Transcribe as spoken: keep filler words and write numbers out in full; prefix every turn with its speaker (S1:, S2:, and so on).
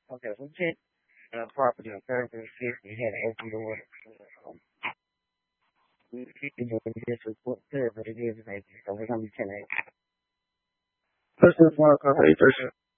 S1: Okay, we checked uh, property on thirty-three fifty. Had an open door. Um, we didn't just report clear, but it is vacant, so we're gonna be tenant. Person one corporation.